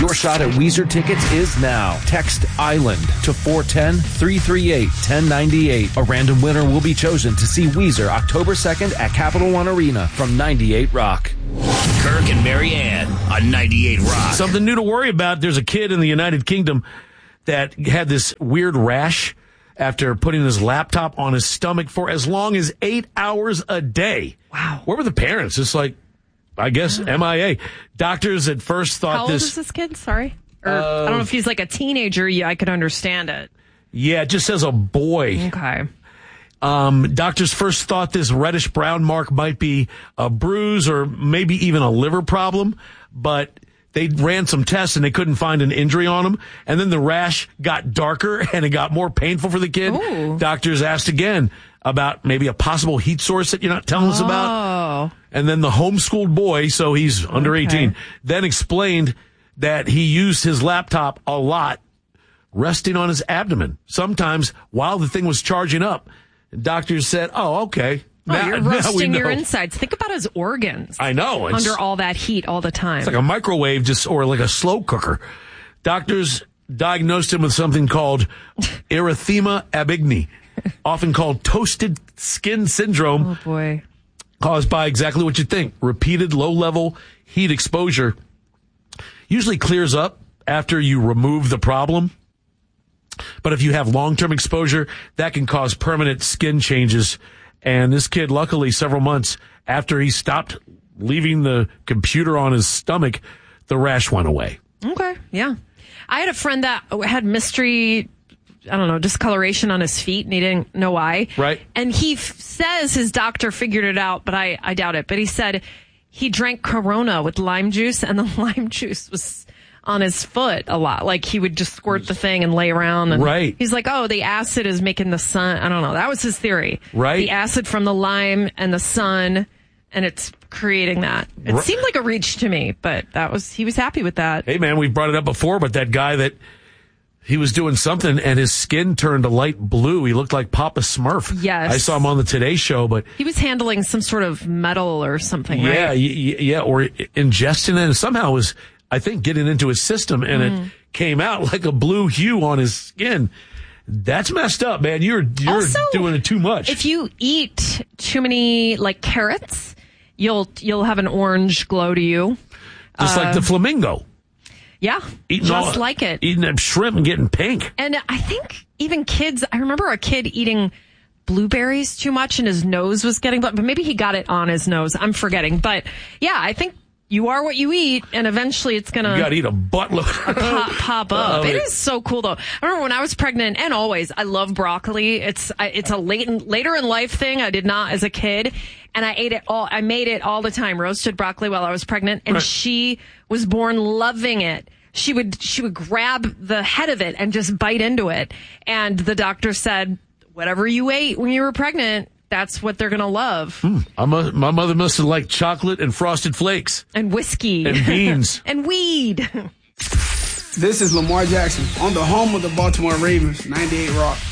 Your shot at Weezer tickets is now. Text ISLAND to 410-338-1098. A random winner will be chosen to see Weezer October 2nd at Capital One Arena from 98 Rock. Kirk and Marianne on 98 Rock. Something new to worry about. There's a kid in the United Kingdom that had this weird rash after putting his laptop on his stomach for as long as 8 hours a day. Wow. Where were the parents? It's like, I guess, MIA. Doctors at first thought How old is this kid? Sorry. Or, I don't know if he's like a teenager. Yeah, I could understand it. Yeah, it just says a boy. Okay. Doctors first thought this reddish brown mark might be a bruise or maybe even a liver problem, but they ran some tests and they couldn't find an injury on him. And then the rash got darker and it got more painful for the kid. Ooh. Doctors asked again about maybe a possible heat source that you're not telling us about. And then the homeschooled boy, so he's under 18, then explained that he used his laptop a lot resting on his abdomen, sometimes while the thing was charging up. Doctors said, oh, okay. Oh, you're roasting your insides. Think about his organs. I know. Under all that heat all the time. It's like a microwave or like a slow cooker. Doctors diagnosed him with something called erythema abigni, often called toasted skin syndrome. Oh, boy. Caused by exactly what you think. Repeated low-level heat exposure usually clears up after you remove the problem. But if you have long-term exposure, that can cause permanent skin changes. And this kid, luckily, several months after he stopped leaving the computer on his stomach, the rash went away. Okay, yeah. I had a friend that had mystery, I don't know, discoloration on his feet, and he didn't know why. Right. And he says his doctor figured it out, but I doubt it. But he said he drank Corona with lime juice, and the lime juice was on his foot a lot. Like, he would just squirt the thing and lay around. And right. He's like, oh, the acid is making the sun. I don't know. That was his theory. Right. The acid from the lime and the sun, and it's creating that. It seemed like a reach to me, but he was happy with that. Hey, man, we've brought it up before, but that guy that he was doing something and his skin turned a light blue. He looked like Papa Smurf. Yes. I saw him on the Today Show, but he was handling some sort of metal or something, yeah, right? Yeah, or ingesting it, and somehow was, I think, getting into his system, and it came out like a blue hue on his skin. That's messed up, man. You're also doing it too much. If you eat too many, like, carrots, you'll have an orange glow to you. Just like the flamingo. Yeah, like it. Eating that shrimp and getting pink. And I think even kids, I remember a kid eating blueberries too much and his nose was getting blocked, but maybe he got it on his nose. I'm forgetting. But yeah, I think you are what you eat, and eventually it's going to... You got to eat a buttload. Pop up. It is so cool, though. I remember when I was pregnant, and always, I love broccoli. It's a later in life thing. I did not as a kid, and I ate it all. I made it all the time, roasted broccoli while I was pregnant, and she was born loving it. She would grab the head of it and just bite into it, and the doctor said, whatever you ate when you were pregnant, that's what they're going to love. My mother must have liked chocolate and Frosted Flakes. And whiskey. And beans. And weed. This is Lamar Jackson on the home of the Baltimore Ravens, 98 Rock.